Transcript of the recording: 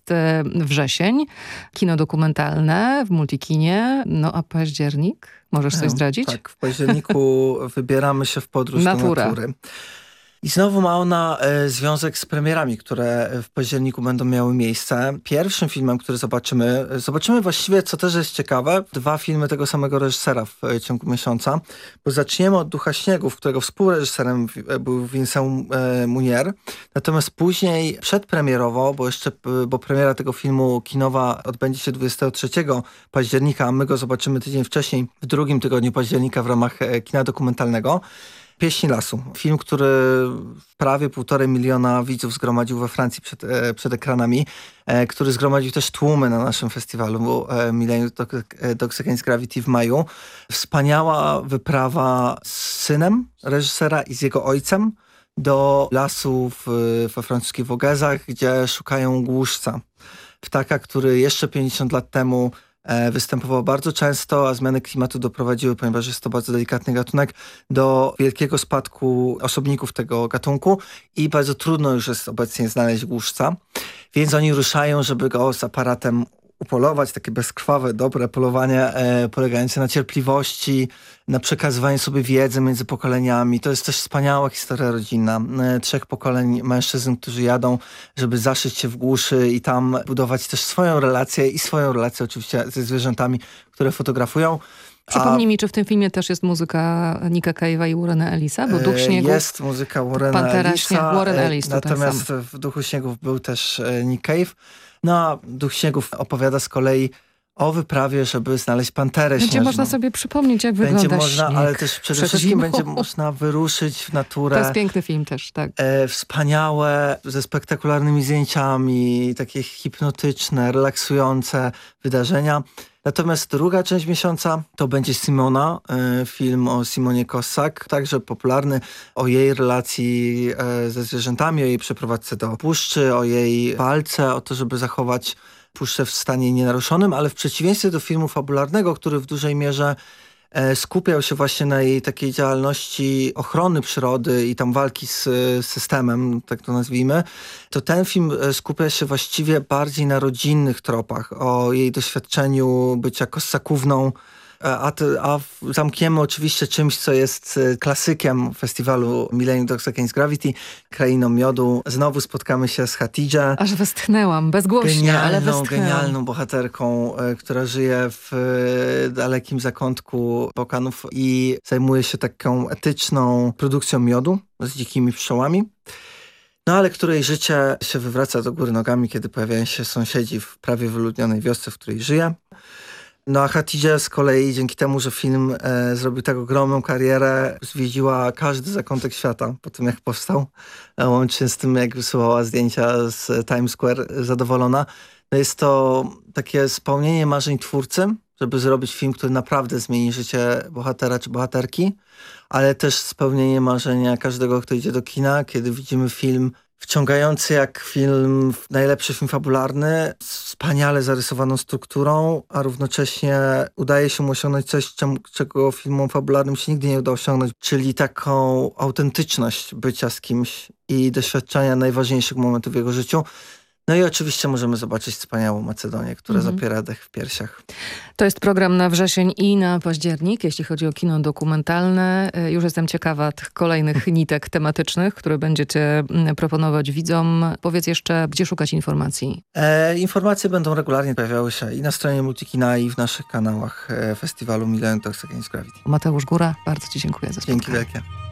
jest wrzesień, kino dokumentalne w Multikinie, no a październik? Możesz coś zdradzić? Tak, w październiku wybieramy się w podróż do natury. I znowu ma ona związek z premierami, które w październiku będą miały miejsce. Pierwszym filmem, który zobaczymy właściwie, co też jest ciekawe, 2 filmy tego samego reżysera w ciągu miesiąca, bo zaczniemy od Ducha Śniegów, którego współreżyserem był Vincent Munier. Natomiast później przedpremierowo, bo premiera tego filmu kinowa odbędzie się 23 października, a my go zobaczymy tydzień wcześniej, w drugim tygodniu października w ramach kina dokumentalnego. Pieśń lasu. Film, który prawie 1,5 miliona widzów zgromadził we Francji przed ekranami, który zgromadził też tłumy na naszym festiwalu Millennium Dogs Against Gravity w maju. Wspaniała wyprawa z synem reżysera i z jego ojcem do lasów we francuskich Vogezach, gdzie szukają głuszca. Ptaka, który jeszcze 50 lat temu występował bardzo często, a zmiany klimatu doprowadziły, ponieważ jest to bardzo delikatny gatunek, do wielkiego spadku osobników tego gatunku i bardzo trudno już jest obecnie znaleźć głuszca. Więc oni ruszają, żeby go z aparatem upolować, takie bezkrwawe, dobre polowanie polegające na cierpliwości, na przekazywaniu sobie wiedzy między pokoleniami. To jest też wspaniała historia rodzinna. 3 pokoleń mężczyzn, którzy jadą, żeby zaszyć się w głuszy i tam budować też swoją relację i swoją relację oczywiście ze zwierzętami, które fotografują. Przypomnij mi, czy w tym filmie też jest muzyka Nicka Cave'a i Warrena Ellisa, bo Duch Śniegów... Jest muzyka Warrena Ellisa, Warren Ellis natomiast w Duchu Śniegów był też Nick Cave. No a Duch Śniegów opowiada z kolei o wyprawie, żeby znaleźć panterę śnieżną. Będzie można sobie przypomnieć, jak wygląda śnieg. Ale też przede wszystkim będzie można wyruszyć w naturę. To jest piękny film też, tak. Wspaniałe, ze spektakularnymi zdjęciami, takie hipnotyczne, relaksujące wydarzenia. Natomiast druga część miesiąca to będzie Simona, film o Simonie Kossak, także popularny, o jej relacji ze zwierzętami, o jej przeprowadzce do puszczy, o jej walce, o to, żeby zachować puszczę w stanie nienaruszonym, ale w przeciwieństwie do filmu fabularnego, który w dużej mierze skupiał się właśnie na jej takiej działalności ochrony przyrody i tam walki z systemem, tak to nazwijmy, to ten film skupia się właściwie bardziej na rodzinnych tropach, o jej doświadczeniu bycia kossakówną, a zamkniemy oczywiście czymś, co jest klasykiem festiwalu Millennium Dogs Against Gravity, Krainą Miodu. Znowu spotkamy się z Hatidża. Aż westchnęłam, bezgłośnie, ale westchnęłam. Genialną bohaterką, która żyje w dalekim zakątku Bałkanów i zajmuje się taką etyczną produkcją miodu z dzikimi pszczołami. No ale której życie się wywraca do góry nogami, kiedy pojawiają się sąsiedzi w prawie wyludnionej wiosce, w której żyje. No a Hatidża z kolei dzięki temu, że film zrobił tak ogromną karierę, zwiedziła każdy zakątek świata po tym, jak powstał. Łącznie z tym, jak wysyłała zdjęcia z Times Square zadowolona. No jest to takie spełnienie marzeń twórcy, żeby zrobić film, który naprawdę zmieni życie bohatera czy bohaterki, ale też spełnienie marzenia każdego, kto idzie do kina, kiedy widzimy film wciągający jak film, najlepszy film fabularny, wspaniale zarysowaną strukturą, a równocześnie udaje się mu osiągnąć coś, czego filmom fabularnym się nigdy nie uda osiągnąć, czyli taką autentyczność bycia z kimś i doświadczenia najważniejszych momentów w jego życiu. No i oczywiście możemy zobaczyć wspaniałą Macedonię, która zapiera dech w piersiach. To jest program na wrzesień i na październik, jeśli chodzi o kino dokumentalne. Już jestem ciekawa tych kolejnych nitek tematycznych, które będziecie proponować widzom. Powiedz jeszcze, gdzie szukać informacji? Informacje będą regularnie pojawiały się i na stronie Multikina, i w naszych kanałach festiwalu Millennium Dogs Against Gravity. Mateusz Góra, bardzo Ci dziękuję za spotkanie. Dzięki wielkie.